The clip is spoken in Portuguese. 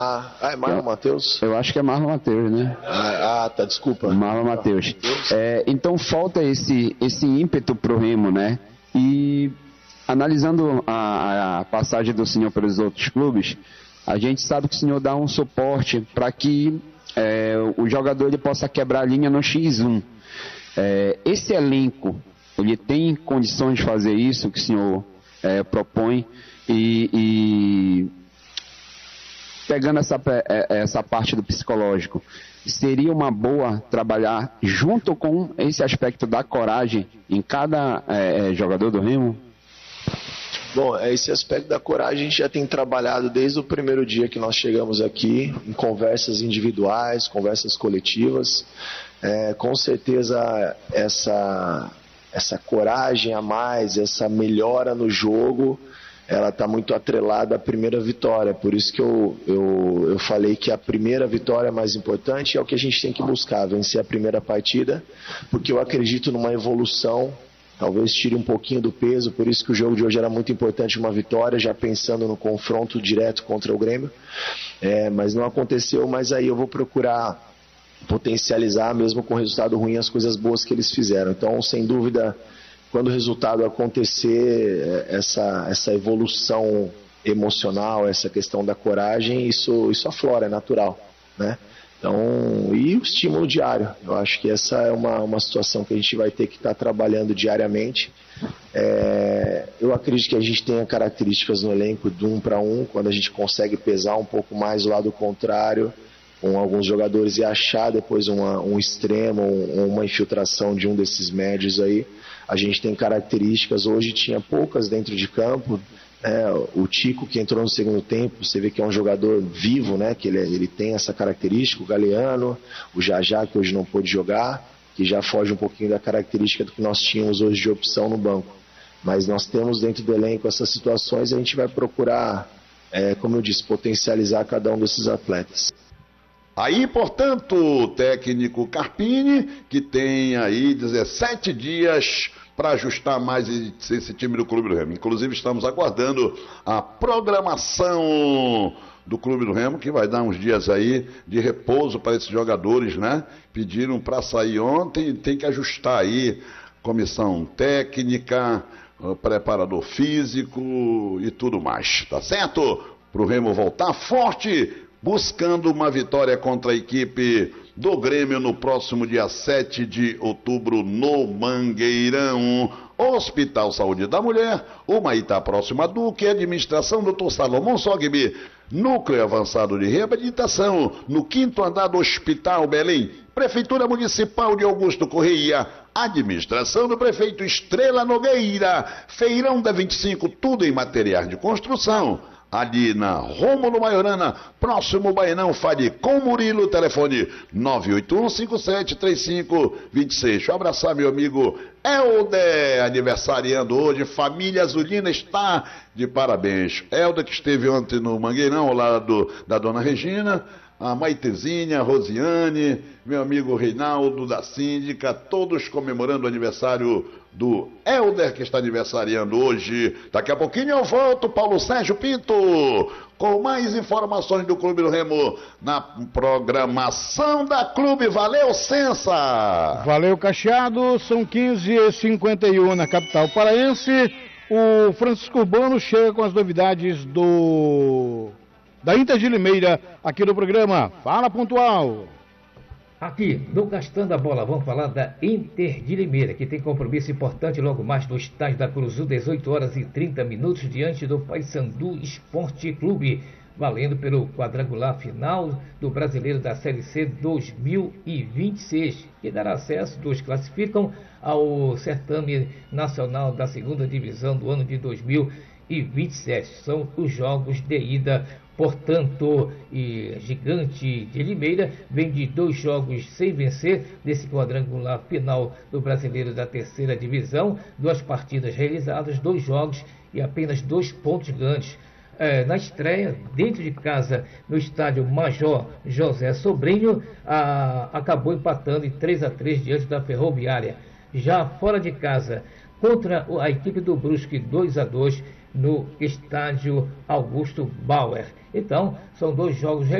É Marlon Matheus? Eu acho que é Marlon Matheus, né? Tá, desculpa. Marlon Matheus. Então falta esse ímpeto pro Remo, né? E analisando a passagem do senhor pelos outros clubes, a gente sabe que o senhor dá um suporte para que o jogador ele possa quebrar a linha no X1. Esse elenco, ele tem condições de fazer isso que o senhor propõe e pegando essa parte do psicológico, seria uma boa trabalhar junto com esse aspecto da coragem em cada jogador do Remo? Bom, esse aspecto da coragem a gente já tem trabalhado desde o primeiro dia que nós chegamos aqui, em conversas individuais, conversas coletivas. Com certeza essa coragem a mais, essa melhora no jogo, ela está muito atrelada à primeira vitória. Por isso que eu falei que a primeira vitória é mais importante, é o que a gente tem que buscar, vencer a primeira partida, porque eu acredito numa evolução. Talvez tire um pouquinho do peso, por isso que o jogo de hoje era muito importante, uma vitória, já pensando no confronto direto contra o Grêmio. Mas não aconteceu, mas aí eu vou procurar potencializar, mesmo com resultado ruim, as coisas boas que eles fizeram. Então, sem dúvida, quando o resultado acontecer, essa evolução emocional, essa questão da coragem, isso aflora, é natural, né? Então, e o estímulo diário, eu acho que essa é uma situação que a gente vai ter que estar trabalhando diariamente. Eu acredito que a gente tenha características no elenco de 1 para 1, quando a gente consegue pesar um pouco mais o lado contrário, com alguns jogadores e achar depois um extremo, uma infiltração de um desses médios aí. A gente tem características, hoje tinha poucas dentro de campo. O Tico, que entrou no segundo tempo, você vê que é um jogador vivo, né? Que ele tem essa característica. O Galeano, o Jajá, que hoje não pôde jogar, que já foge um pouquinho da característica do que nós tínhamos hoje de opção no banco. Mas nós temos dentro do elenco essas situações e a gente vai procurar, como eu disse, potencializar cada um desses atletas. Aí, portanto, o técnico Carpini, que tem aí 17 dias para ajustar mais esse time do Clube do Remo. Inclusive, estamos aguardando a programação do Clube do Remo, que vai dar uns dias aí de repouso para esses jogadores, né? Pediram para sair ontem, tem que ajustar aí comissão técnica, preparador físico e tudo mais, tá certo? Para o Remo voltar forte, buscando uma vitória contra a equipe do Grêmio no próximo dia 7 de outubro no Mangueirão. Hospital Saúde da Mulher, Humaitá próximo a Duque, administração Dr. Salomão Sogbi, Núcleo Avançado de Reabilitação, no 5º andar do Hospital Belém, Prefeitura Municipal de Augusto Correia, administração do prefeito Estrela Nogueira, Feirão da 25, tudo em materiais de construção. Ali na Rômulo Maiorana, próximo Baenão, fale com Murilo, telefone 981573526. Deixa eu abraçar meu amigo Helder, aniversariando hoje, família Azulina está de parabéns. Helder, que esteve ontem no Mangueirão, ao lado da dona Regina, a Maitezinha, a Rosiane, meu amigo Reinaldo da Síndica, todos comemorando o aniversário do Helder, que está aniversariando hoje. Daqui a pouquinho eu volto, Paulo Sérgio Pinto, com mais informações do Clube do Remo na programação da Clube. Valeu, Sensa! Valeu, Cacheado. São 15h51 na capital paraense. O Francisco Urbano chega com as novidades da Inter de Limeira, aqui no programa Fala Pontual. Aqui, no Gastando a Bola, vamos falar da Inter de Limeira, que tem compromisso importante logo mais no estádio da Cruzul, 18h30, diante do Paysandu Esporte Clube, valendo pelo quadrangular final do Brasileiro da Série C 2026, que dará acesso, dos classificam, ao certame nacional da segunda divisão do ano de 2027. São os jogos de ida. Portanto, e Gigante de Limeira vem de 2 jogos sem vencer nesse quadrangular final do Brasileiro da terceira divisão, 2 partidas realizadas, 2 jogos e apenas 2 pontos ganhos. Na estreia, dentro de casa, no estádio Major José Sobrinho, acabou empatando em 3-3 diante da Ferroviária. Já fora de casa, contra a equipe do Brusque, 2-2, no estádio Augusto Bauer. Então, são 2 jogos